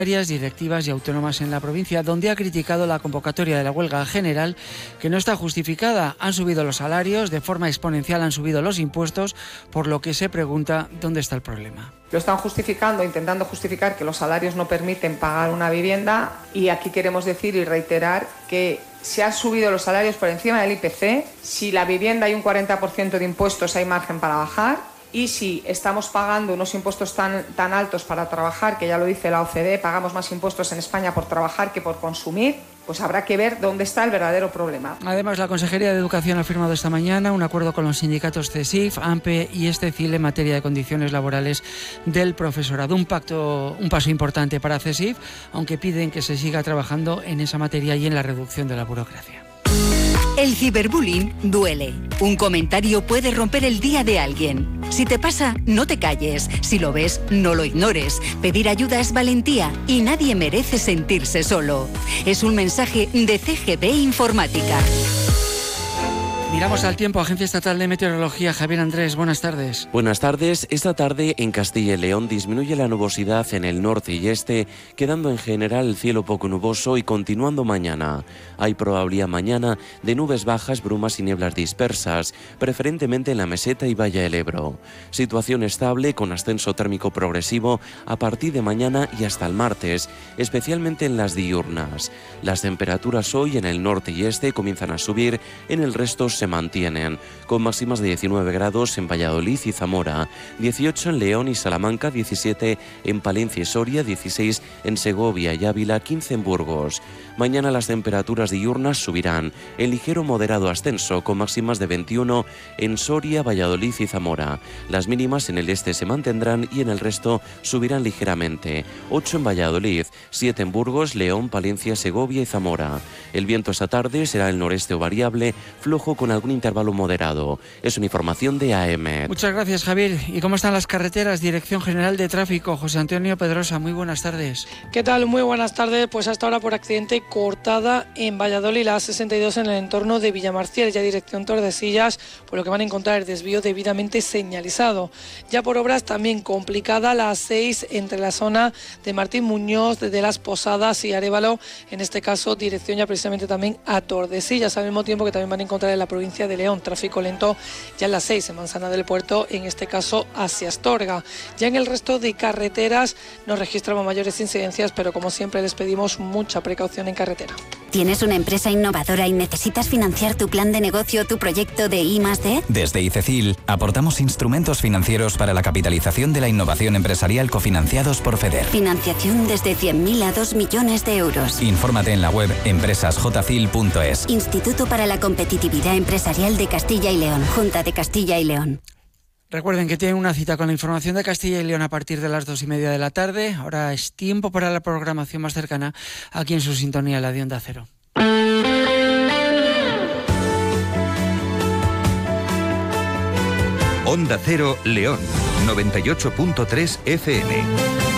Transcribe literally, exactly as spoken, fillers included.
directivas y autónomas en la provincia, donde ha criticado la convocatoria de la huelga general, que no está justificada. Han subido los salarios, de forma exponencial han subido los impuestos, por lo que se pregunta dónde está el problema. Lo están justificando, intentando justificar que los salarios no permiten pagar una vivienda, y aquí queremos decir y reiterar que se han subido los salarios por encima del I P C. Si la vivienda hay un cuarenta por ciento de impuestos, hay margen para bajar. Y si estamos pagando unos impuestos tan, tan altos para trabajar, que ya lo dice la O C D E, pagamos más impuestos en España por trabajar que por consumir, pues habrá que ver dónde está el verdadero problema. Además, la Consejería de Educación ha firmado esta mañana un acuerdo con los sindicatos CESIF, AMPE y Estecil en materia de condiciones laborales del profesorado. Un pacto, un paso importante para CESIF, aunque piden que se siga trabajando en esa materia y en la reducción de la burocracia. El ciberbullying duele. Un comentario puede romper el día de alguien. Si te pasa, no te calles. Si lo ves, no lo ignores. Pedir ayuda es valentía y nadie merece sentirse solo. Es un mensaje de C G B Informática. Miramos al tiempo. Agencia Estatal de Meteorología, Javier Andrés, buenas tardes. Buenas tardes. Esta tarde en Castilla y León disminuye la nubosidad en el norte y este, quedando en general el cielo poco nuboso y continuando mañana. Hay probabilidad mañana de nubes bajas, brumas y nieblas dispersas, preferentemente en la meseta y Valle del Ebro. Situación estable con ascenso térmico progresivo a partir de mañana y hasta el martes, especialmente en las diurnas. Las temperaturas hoy en el norte y este comienzan a subir, en el resto se mantienen, con máximas de diecinueve grados en Valladolid y Zamora, dieciocho en León y Salamanca, diecisiete en Palencia y Soria, dieciséis en Segovia y Ávila, quince en Burgos. Mañana las temperaturas diurnas subirán en ligero moderado ascenso, con máximas de veintiuno en Soria, Valladolid y Zamora. Las mínimas en el este se mantendrán y en el resto subirán ligeramente, ocho en Valladolid, siete en Burgos, León, Palencia, Segovia y Zamora. El viento esta tarde será el noreste o variable, flojo con algún intervalo moderado. Es una información de A M. Muchas gracias, Javier. ¿Y cómo están las carreteras? Dirección General de Tráfico, José Antonio Pedrosa, muy buenas tardes. ¿Qué tal? Muy buenas tardes. Pues hasta ahora por accidente cortada en Valladolid, la A sesenta y dos en el entorno de Villamarcial, ya dirección Tordesillas, por lo que van a encontrar el desvío debidamente señalizado. Ya por obras también complicada la A seis entre la zona de Martín Muñoz, de Las Posadas y Arévalo, en este caso dirección ya precisamente también a Tordesillas, al mismo tiempo que también van a encontrar en la provincia de León tráfico lento ya en la seis en Manzana del Puerto, en este caso hacia Astorga. Ya en el resto de carreteras no registramos mayores incidencias, pero como siempre les pedimos mucha precaución en carretera. ¿Tienes una empresa innovadora y necesitas financiar tu plan de negocio o tu proyecto de I más D? Desde ICECIL aportamos instrumentos financieros para la capitalización de la innovación empresarial cofinanciados por FEDER. Financiación desde cien mil a dos millones de euros. Infórmate en la web empresas j c i l punto es. Instituto para la Competitividad Empresarial de Castilla y León. Junta de Castilla y León. Recuerden que tienen una cita con la información de Castilla y León a partir de las dos y media de la tarde. Ahora es tiempo para la programación más cercana aquí en su sintonía, la de Onda Cero. Onda Cero León, noventa y ocho punto tres F M.